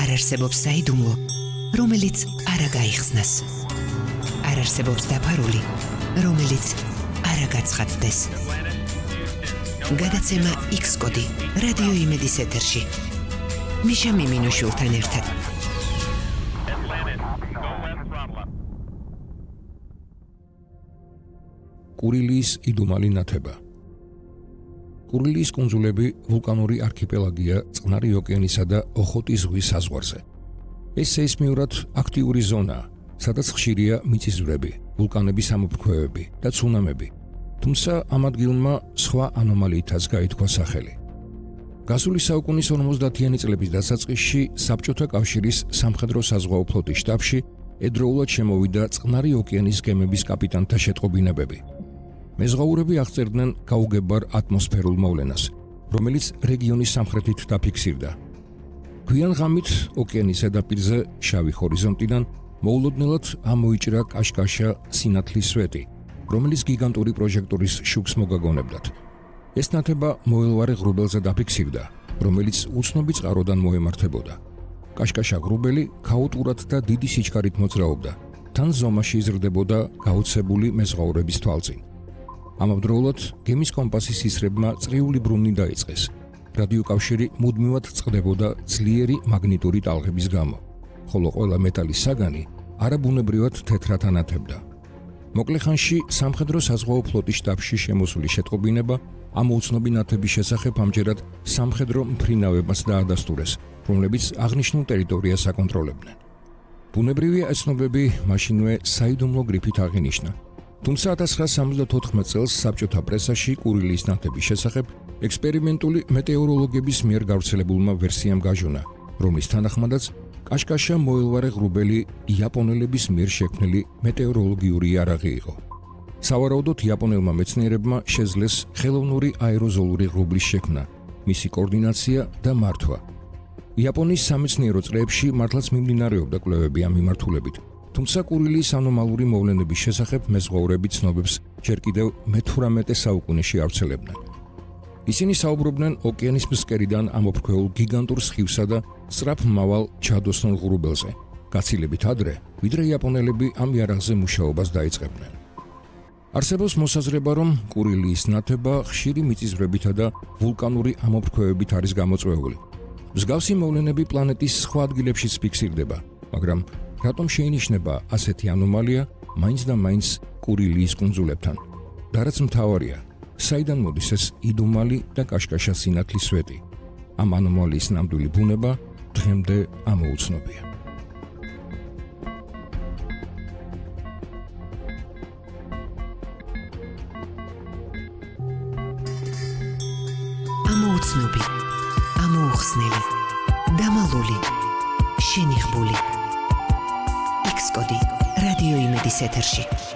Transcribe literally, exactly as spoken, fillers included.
არ არსებობს საიდუმლო, რომელიც არ გაიხსნას. არ არსებობს დაფარული, რომელიც არ გაცხადდეს. გადაცემა X კოდი რადიო იმედის ეთერში. მიშა მიმინოშულთან ერთად. კურილიის იდუმალი ნათება. კურილიის კუნძულები ვულკანური არქიპელაგია წყნარი ოკეანისა და ოხოტის ზღვის საზღვარზე. ეს სეისმიურად აქტიური ზონაა, სადაც ხშირია მიწისძვრები, ვულკანების ამოფრქვევები და ცუნამები. თუმცა ამ ადგილმა სხვა ანომალიითაც გაითქვა სახელი. გასული საუკუნის ორმოცდათიანი წლების დასაწყისში საბჭოთა კავშირის სამხედრო-საზღვაო ფლოტის შტაბში ედროულად შემოვიდა წყნარი ოკეანის გემების კაპიტანთა შეტყობინებები. მეზღვაურები აღწერდნენ გაუგებარ ატმოსფერულ მოვლენას, რომელიც რეგიონის სამხრეთით დაფიქსირდა. გვიან ღამით ოკეანის ზედაპირზე შავი ჰორიზონტიდან მოულოდნელად ამოიჭრა კაშკაშა სინათლის სვეტი, რომელიც გიგანტური პროჟექტორის შუქს მოგაგონებდათ. ეს ნათება მოელვარე ღრუბელზე დაფიქსირდა, რომელიც უცნობი წყაროდან მოემართებოდა. კაშკაშა ღრუბელი ქაოტურად და დიდი სიჩქარით მოძრაობდა, თან ზომაში იზრდებოდა გაოცებული მეზღვაურების თვალწინ. ამავდროულად გემის კომპასის ისრებმა წრიული ბრუნვი დაიწყეს. რადიოკავშირი მუდმივად წყდებოდა ძლიერი მაგნიტური ტალღების გამო, ხოლო ყველა მეტალის საგანი არაბუნებრივად თეთრად ანათებდა. მოკლე ხანში სამხედრო-საზღვაო ფლოტის შტაბში შემოსული შეტყობინება ამ უცნობი ნათების შესახებ ამჯერად სამხედრო მფრინავებას დაადასტურეს, რომლებიც აღნიშნულ ტერიტორიას აკონტროლებდნენ. ბუნებრივია ეს ცნობები მაშინვე საიდუმლო გრიფით აღინიშნა. თუმცა ათას ცხრაასი სამოცდათოთხმეტ წელს საბჭოთა პრესაში კურილიის ნათების შესახებ ექსპერიმენტული მეტეოროლოგების მიერ გავრცელებულმა ვერსიამ გაჟონა, რომლის თანახმადაც კაშკაშა მოელვარე ღრუბელი იაპონელების მიერ შექმნილი მეტეოროლოგიური იარაღი იყო. სავარაუდოდ იაპონელმა მეცნიერებმა შეძლეს ხელოვნური აეროზოლური ღრუბლის შექმნა, მისი კოორდინაცია და მართვა. იაპონიის სამეცნიერო წრეებში მართლაც მიმდინარეობდა კვლევები ამ მიმართულებით. თუმცა კურილიის ანომალური მოვლენების შესახებ მეზღვაურები ცნობებს ჯერ კიდევ მეთვრამეტე საუკუნეში ავრცელებდნენ. ისინი საუბრობდნენ ოკეანის ფსკერიდან ამოფრქვეულ გიგანტურ სხივსა და სწრაფმავალ ჩადოსნულ ღრუბელზე, გაცილებით ადრე, ვიდრე იაპონელები ამ იარაღზე მუშაობას დაიწყებდნენ. არსებობს მოსაზრება, რომ კურილიის ნათება ხშირი მიწისძვრებითა და ვულკანური ამოფრქვევებით არის გამოწვეული. მსგავსი მოვლენები პლანეტის სხვა ადგილებშიც ფიქსირდება, მაგრამ რატომ შეინიშნება ასეთი ანომალია მაინც და მაინც კურილიის კუნძულებთან? და რაც მთავარია, საიდან მოდის ეს იდუმალი და კაშკაშა სინათლის სვეტი? ამ ანომალიის ნამდვილი ბუნება დღემდე ამოუცნობია. ამოუცნობი, ამოუხსნელი, დამალული, შენიღბული. X კოდი რადიო იმედის ეთერში.